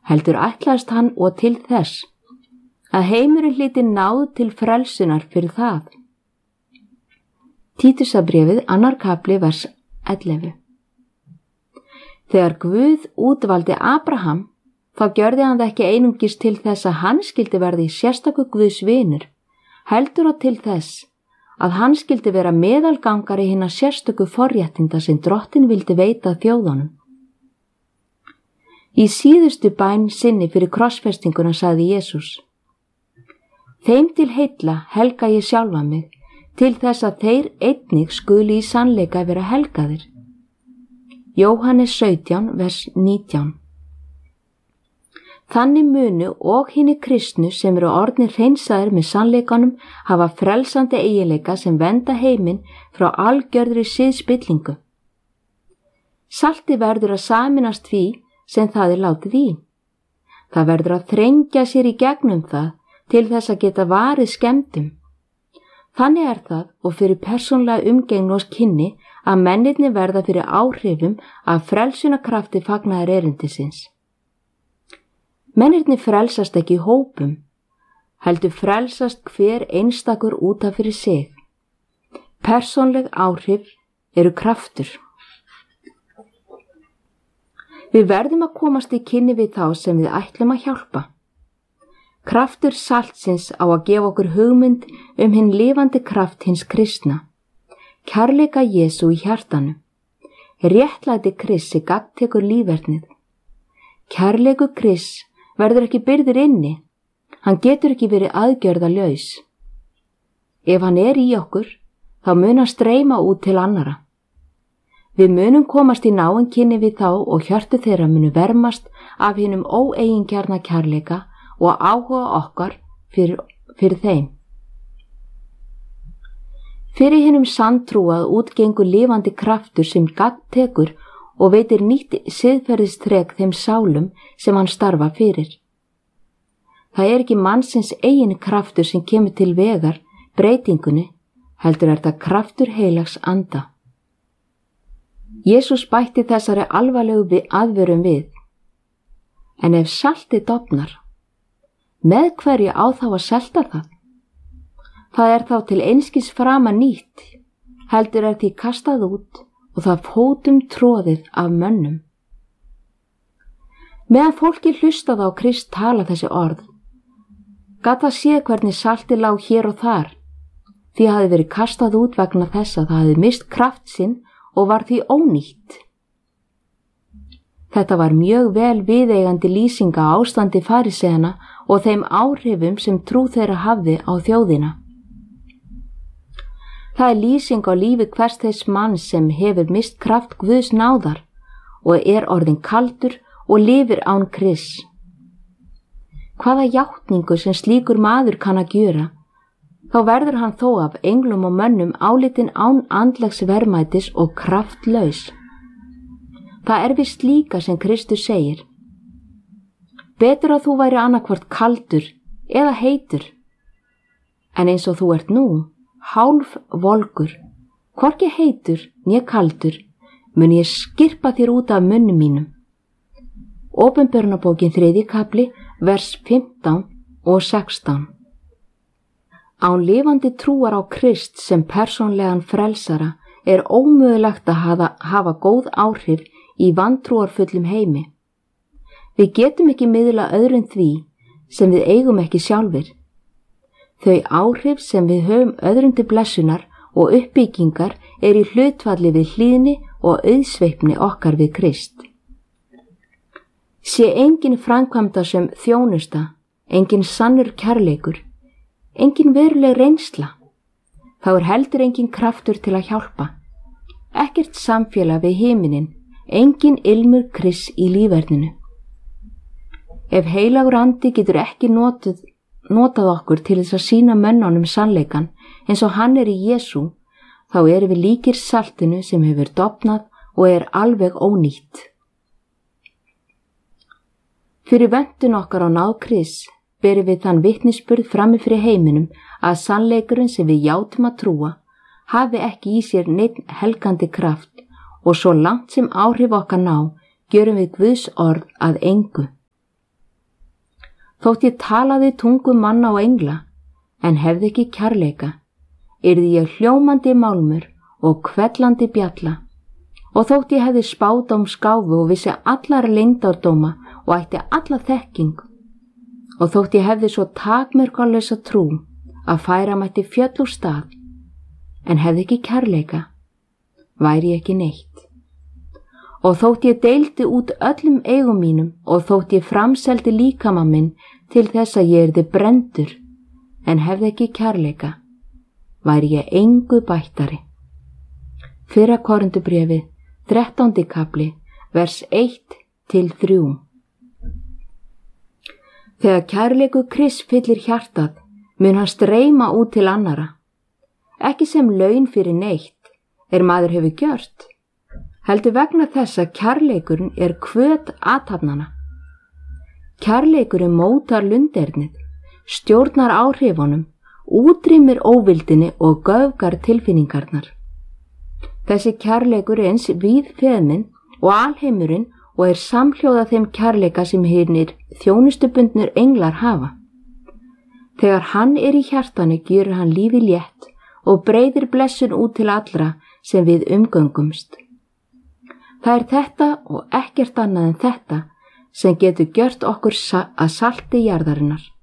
heldur ætlaðist hann og til þess að heimurinn hlyti náð til frelsunar fyrir það. Títusarbréfið 2. kafli vers 11. Þegar Guð útvaldi Abraham, þá gjörði hann það ekki einungis til þess að hann skyldi verða í sérstakur Guðs vinur, heldur og til þess að hann skyldi vera meðalgangari hinna sérstöku forréttinda sem Drottinn vildi veita þjóðunum. Í síðustu bæn sinni fyrir krossfestinguna sagði Jesús: Þeim til heilla helga ég sjálfa mig, til þess að þeir einnig skuli í sannleika vera helgaðir. Jóhannes 17, vers 19. Þannig munu og hinni kristnu sem eru orðnir hreinsaðir með sannleikanum hafa frelsandi eiginleika sem venda heiminn frá algjörðri siðspillingu. Salti verður að sameinast því sem það er látið í. Það verður að þrengja sér í gegnum það til þess að geta varið skemmdum. Þannig er það og fyrir persónlega umgengni og kynni að mennirnir verða fyrir áhrifum af frelsunarkrafti fagnaðar erindisins. Mennirnir frelsast ekki í hópum, heldur frelsast hver einstakur út af fyrir sig. Persónleg áhrif eru kraftur. Við verðum að komast í kynni við þá sem við ætlum að hjálpa. Kraftur saltsins á að gefa okkur hugmynd hinn lifandi kraft hins kristna. Kærleika Jesú í hjartanu. Réttlæti Kristi gagntekur lífernið. Kærleiku Krists verður ekki byrður inni. Hann getur ekki verið aðgjörðalaus. Ef hann er í okkur, þá mun hann streyma út til annara. Við munum komast í náin kynni við þá og hjörtu þeirra munu vermast af hinum óeigingjarna kærleika og áhuga okkar fyrir þeim. Fyrir hinum sanntrúað útgengur lifandi kraftur sem gagntekur og veitir nýtt siðferðistrek þeim sálum sem hann starfa fyrir. Það er ekki mannsins eigin kraftur sem kemur til vegar breytingunni, heldur er það kraftur heilags anda. Jesús bætti þessari alvarlegu aðvörum við. En ef saltið dofnar, með hverju á þá að selta það? Það er þá til einskis frama nýtt, heldur er því kastað út og það fótum tróðið af mönnum. Meðan fólki hlustaði á Krist tala þessi orð, gat það séð hvernig saltið lá hér og þar, því hafði verið kastað út vegna þess að það hafði mist kraft sinn og var því ónýtt. Þetta var mjög vel viðeigandi lýsinga á ástandi farisæana og þeim áhrifum sem trú þeirra hafði á þjóðina. Það er lýsing á lífi hvers þess manns sem hefur mist kraft Guðs náðar og er orðinn kaldur og lifir án Krists. Hvaða játningu sem slíkur maður kann að gjöra, þá verður hann þó af englum og mönnum álitinn án andlegs verðmætis og kraftlaus. Það er víst líka sem Kristur segir: Betur að þú væri annarkvort kaldur eða heitur, en eins og þú ert nú, hálf volgur, hvorki heitur né kaldur, mun ég skirpa þér út af munni mínum. Opinberunarbókin 3. kafli, vers 15 og 16. Án lifandi trúar á Krist sem persónlegan frelsara er ómögulegt að hafa góð áhrif í vantrúarfullum heimi. Við getum ekki miðla öðrum því sem við eigum ekki sjálfir. Þau áhrif sem við höfum öðrum til blessunar og uppbyggingar er í hlutfalli við hlýðni og auðsveifni okkar við Krist. Sé engin framkvæmda sem þjónusta, engin sannur kærleikur, engin veruleg reynsla, þá er heldur engin kraftur til að hjálpa. Ekkert samfélag við himinin, engin ilmur Krists í líferninu. Ef heilagur andi getur ekki notað okkur til þess að sýna mönnunum sannleikan eins og hann er í Jesú, þá erum við líkir saltinu sem hefur dofnað og er alveg ónýtt. Fyrir vöntun okkar á náð Krists berum við þann vitnisburð frammi fyrir heiminum að sannleikurinn sem við játum að trúa hafi ekki í sér neinn helgandi kraft og svo langt sem áhrif okkar ná gjörum við Guðs orð að engu. Þótt ég talaði tungu manna og engla, en hefði ekki kærleika, yrði ég hljómandi málmur og hvellandi bjalla, og þótt ég hefði spádóm skáfu og vissi allar leyndardóma og ætti alla þekking, og þótt ég hefði svo takmörkalausa trú að færa mætti fjöll úr stað, en hefði ekki kærleika, væri ég ekki neitt. Og þótt ég deildi út öllum eigum mínum og þótt ég framseldi líkama minn til þess að ég yrði brenndur, en hefði ekki kærleika, væri ég engu bættari. Fyrra Korintubréfið, 13. kapli, vers 1-3. Þegar kærleikur Krists fyllir hjartað, mun hann streyma út til annara. Ekki sem laun fyrir neitt, maður hefur gjört, heldur vegna þess að kærleikurinn hvöt athafnanna. Kærleikurinn mótar lundernið, stjórnar áhrifunum, útrýmir óvildinni og göfgar tilfinningarnar. Þessi kærleikur eins víðfeðminn og alheimurinn og samhljóða þeim kærleika sem hinir þjónustubundnir englar hafa. Þegar hann í hjartanu gjörur hann lífi létt og breiðir blessun út til allra sem við umgöngumst. Það þetta og ekkert annað en þetta sem getur gjört okkur að salti jarðarinnar.